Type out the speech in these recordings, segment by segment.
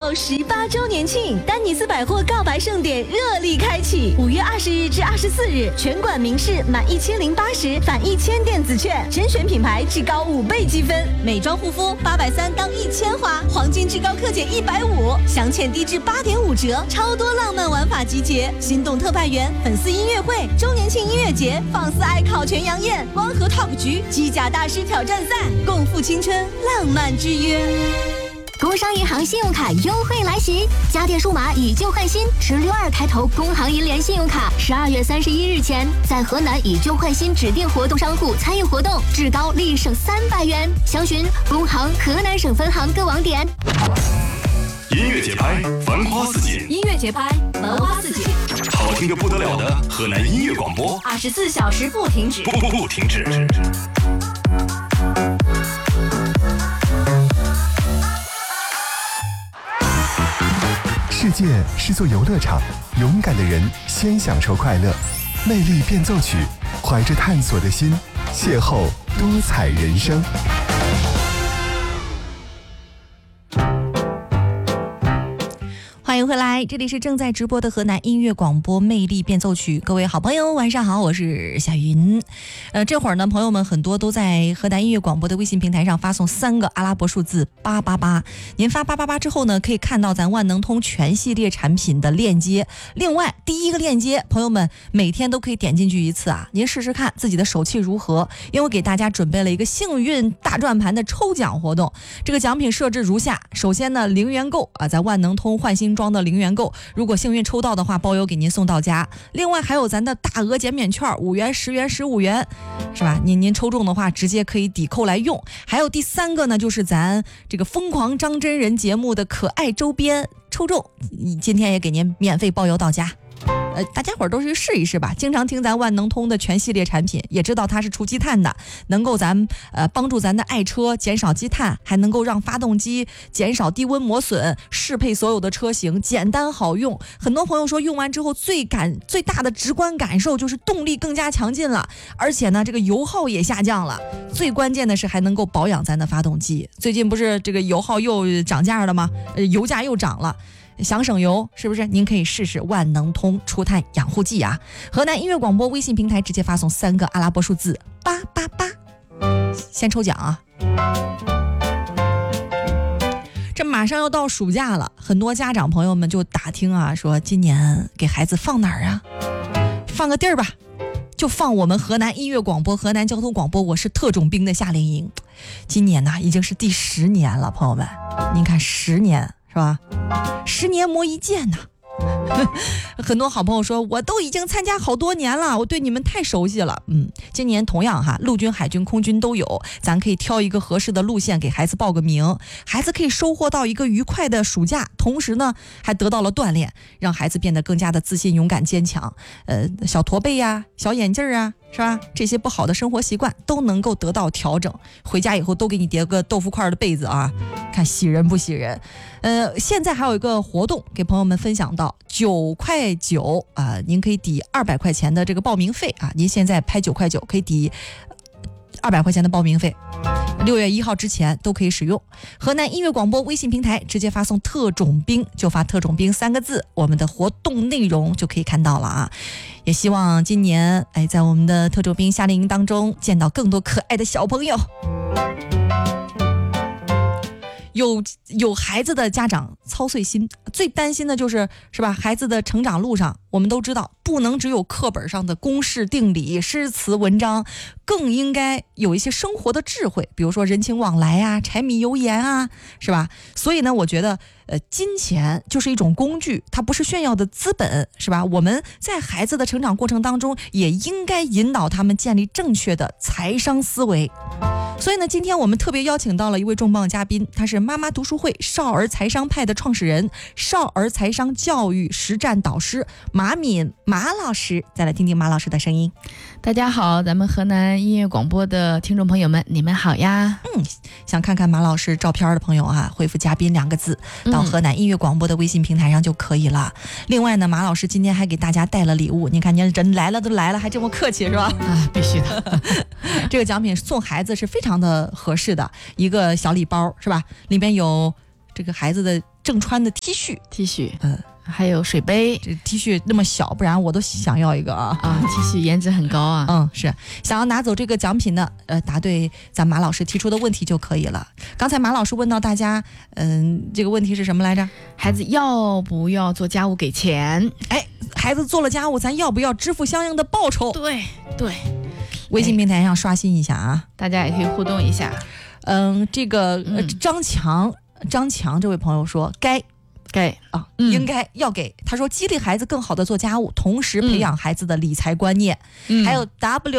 18周年庆，丹尼斯百货告白盛典热力开启，5月20日至24日，全馆明视满1080返1000电子券，甄选品牌至高5倍积分，美妆护肤830当1000花，黄金至高克减150，镶嵌低至8.5折，超多浪漫玩法集结，心动特派员、粉丝音乐会、周年庆音乐节、放肆爱考全洋宴、光合 Talk 局、机甲大师挑战赛，共赴青春，浪漫之约。 工商银行信用卡优惠来袭，家电数码以旧换新，持62开头工行银联信用卡，12月31日前在河南以旧换新指定活动商户参与活动，至高立省300元。详询工行河南省分行各网点。 音乐节拍，繁花似锦； 音乐节拍，繁花似锦。 好听得不得了的河南音乐广播 ，24小时不停止， 不停止。 世界是座游乐场，勇敢的人先享受快乐。魅力变奏曲，怀着探索的心，邂逅多彩人生。 欢迎回来，这里是正在直播的河南音乐广播魅力变奏曲。各位好朋友晚上好，我是夏云。这会儿呢，朋友们很多都在河南音乐广播的微信平台上发送3个阿拉伯数字888。您发888之后呢，可以看到咱万能通全系列产品的链接。另外第一个链接，朋友们每天都可以点进去一次啊，您试试看自己的手气如何，因为我给大家准备了一个幸运大转盘的抽奖活动。这个奖品设置如下，首先呢0元购啊，在万能通换新装的0元购，如果幸运抽到的话，包邮给您送到家。另外还有咱的大额减免券，5元、10元、15元，是吧？您抽中的话，直接可以抵扣来用。还有第3个呢，就是咱这个疯狂张真人节目的可爱周边，抽中今天也给您免费包邮到家。大家伙儿都去试一试吧。经常听咱万能通的全系列产品，也知道它是除积碳的，能够帮助咱的爱车减少积碳，还能够让发动机减少低温磨损，适配所有的车型，简单好用。很多朋友说用完之后最大的直观感受就是动力更加强劲了，而且呢这个油耗也下降了。最关键的是还能够保养咱的发动机。最近不是这个油耗又涨价了吗？油价又涨了。想省油是不是？您可以试试万能通除碳养护剂啊！河南音乐广播微信平台直接发送3个阿拉伯数字888，先抽奖啊！这马上要到暑假了，很多家长朋友们就打听啊，说今年给孩子放哪儿啊？放个地儿吧，就放我们河南音乐广播、河南交通广播。我是特种兵的夏令营，今年呢已经是第10年了，朋友们，您看10年。是吧？10年磨一剑呐。很多好朋友说，我都已经参加好多年了，我对你们太熟悉了。今年同样哈，陆军、海军、空军都有，咱可以挑一个合适的路线给孩子报个名，孩子可以收获到一个愉快的暑假，同时呢还得到了锻炼，让孩子变得更加的自信、勇敢、坚强。小驼背呀、小眼镜啊，是吧？这些不好的生活习惯都能够得到调整。回家以后都给你叠个豆腐块的被子啊，看喜人不喜人？现在还有一个活动给朋友们分享到，9块9啊，您可以抵200块钱的这个报名费啊。您现在拍9块9可以抵200块钱的报名费，6月1号之前都可以使用。河南音乐广播微信平台直接发送特种兵，就发特种兵3个字，我们的活动内容就可以看到了啊。也希望今年在我们的特种兵夏令营当中见到更多可爱的小朋友。有孩子的家长操碎心，最担心的就是吧，孩子的成长路上，我们都知道不能只有课本上的公式定理、诗词文章，更应该有一些生活的智慧，比如说人情往来啊、柴米油盐啊，是吧？所以呢，我觉得金钱就是一种工具，它不是炫耀的资本，是吧？我们在孩子的成长过程当中，也应该引导他们建立正确的财商思维。所以呢，今天我们特别邀请到了一位重磅嘉宾，他是妈妈读书会少儿财商派的创始人，少儿财商教育实战导师马敏马老师。再来听听马老师的声音。 大家好，咱们河南音乐广播的听众朋友们，你们好呀。 想看看马老师照片的朋友啊，回复嘉宾2个字到河南音乐广播的微信平台上就可以了。另外呢，马老师今天还给大家带了礼物，您看您人来了都来了，还这么客气是吧？ 必须的。 这个奖品送孩子是非常的合适的一个小礼包，是吧？里面有这个孩子的正穿的 T 恤， 还有水杯， 这 T 恤那么小，不然我都想要一个啊。 T 恤颜值很高啊。 是想要拿走这个奖品呢，答对咱马老师提出的问题就可以了。刚才马老师问到大家，这个问题是什么来着？ 孩子要不要做家务给钱？ 孩子做了家务，咱要不要支付相应的报酬？ 对， 微信平台上刷新一下啊， 大家也可以互动一下。 这个张强这位朋友说该应该要给。他说激励孩子更好的做家务，同时培养孩子的理财观念。还有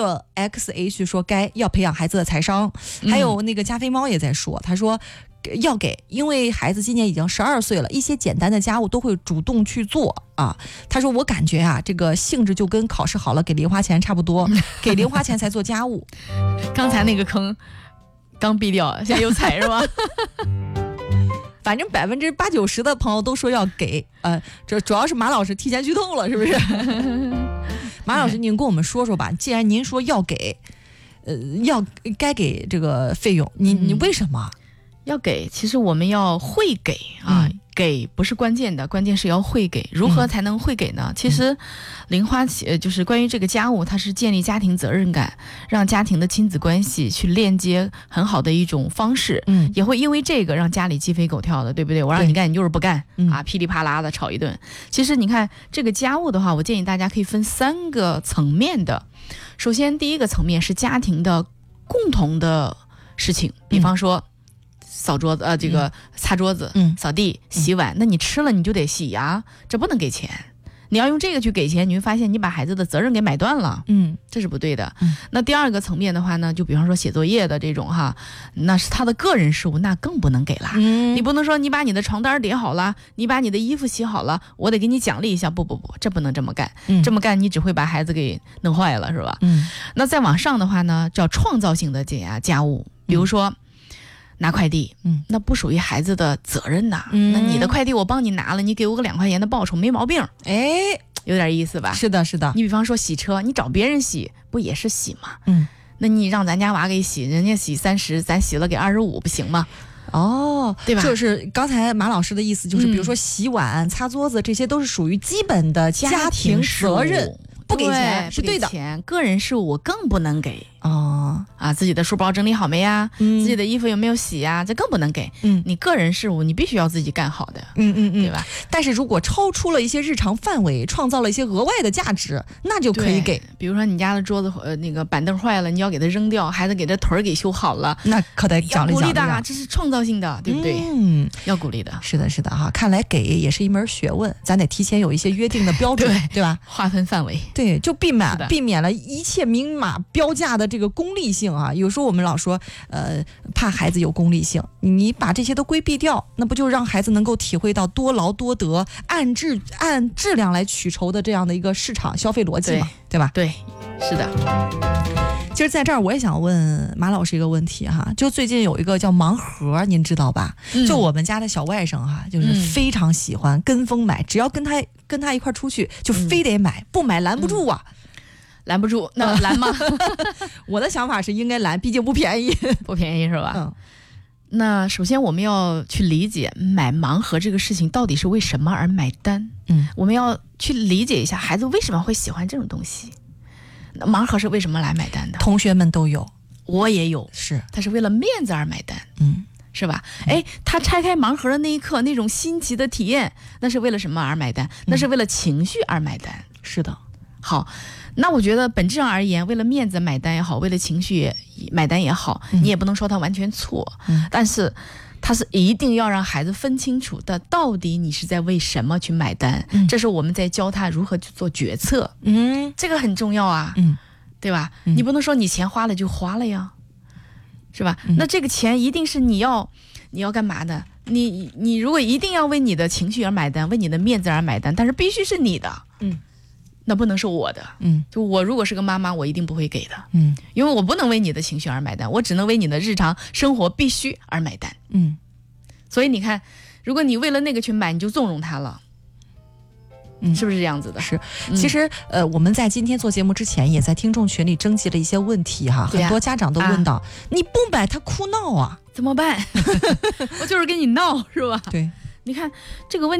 WXH 说要培养孩子的财商。还有那个加菲猫也在说，他说要给，因为孩子今年已经12岁了，一些简单的家务都会主动去做啊。他说我感觉这个性质就跟考试好了给零花钱差不多，给零花钱才做家务。 刚才那个坑刚闭掉，现在又踩是吧？ 反正80%-90%的朋友都说要给，这主要是马老师提前剧透了，是不是？马老师，您跟我们说说吧。既然您说要给，该给这个费用，你为什么要给？其实我们要会给啊。给不是关键的，关键是要会给。如何才能会给呢？其实零花钱就是关于这个家务，它是建立家庭责任感，让家庭的亲子关系去链接很好的一种方式。也会因为这个让家里鸡飞狗跳的，对不对？我让你干你就是不干噼里啪啦的吵一顿。其实你看这个家务的话，我建议大家可以分3个层面的。首先第一个层面是家庭的共同的事情，比方说扫桌子，这个擦桌子，扫地，洗碗，那你吃了你就得洗呀，这不能给钱。你要用这个去给钱，你会发现你把孩子的责任给买断了，这是不对的。那第2个层面的话呢，就比方说写作业的这种那是他的个人事务，那更不能给了。你不能说你把你的床单叠好了，你把你的衣服洗好了，我得给你奖励一下，不，这不能这么干。这么干你只会把孩子给弄坏了，是吧？那再往上的话呢，叫创造性的家务，比如说拿快递，那不属于孩子的责任呐。那你的快递我帮你拿了，你给我个2块钱的报酬，没毛病。有点意思吧？是的。你比方说洗车，你找别人洗，不也是洗吗？那你让咱家娃给洗，人家洗30，咱洗了给25，不行吗？对吧？就是刚才马老师的意思，就是比如说洗碗、擦桌子，这些都是属于基本的家庭责任。不给钱是对的，个人事务我更不能给自己的书包整理好没呀？自己的衣服有没有洗呀？这更不能给。你个人事务你必须要自己干好的，对吧？但是如果超出了一些日常范围，创造了一些额外的价值，那就可以给。比如说你家的桌子那个板凳坏了，你要给它扔掉，孩子给这腿儿给修好了，那可得奖励奖励。鼓励的，这是创造性的，对不对？要鼓励的。是的看来给也是一门学问，咱得提前有一些约定的标准，对吧？划分范围。对，就避免了一切明码标价的这个功利性啊。有时候我们老说，怕孩子有功利性，你把这些都规避掉，那不就让孩子能够体会到多劳多得、按质量来取酬的这样的一个市场消费逻辑嘛，对吧？对，是的。其实在这儿我也想问马老师一个问题就最近有一个叫盲盒，您知道吧？就我们家的小外甥就是非常喜欢跟风买，只要跟他一块出去就非得买，不买拦不住啊。拦不住，那拦吗？我的想法是应该拦，毕竟不便宜，不便宜是吧？那首先我们要去理解买盲盒这个事情到底是为什么而买单。我们要去理解一下孩子为什么会喜欢这种东西。那盲盒是为什么来买单的？同学们都有，我也有，是他是为了面子而买单，是吧？他拆开盲盒的那一刻，那种新奇的体验，那是为了什么而买单？那是为了情绪而买单。是的。好，那我觉得本质上而言，为了面子买单也好，为了情绪买单也好，你也不能说他完全错，但是他是一定要让孩子分清楚的，到底你是在为什么去买单，这是我们在教他如何去做决策，这个很重要啊，对吧？你不能说你钱花了就花了呀，是吧？那这个钱一定是你要干嘛的？你如果一定要为你的情绪而买单，为你的面子而买单，但是必须是你的，那不能是我的，就我如果是个妈妈，我一定不会给的，因为我不能为你的情绪而买单，我只能为你的日常生活必须而买单，所以你看，如果你为了那个去买，你就纵容他了，是不是这样子的？是，其实我们在今天做节目之前，也在听众群里征集了一些问题很多家长都问到，你不买他哭闹啊，怎么办？我就是跟你闹，是吧？对。 你看这个问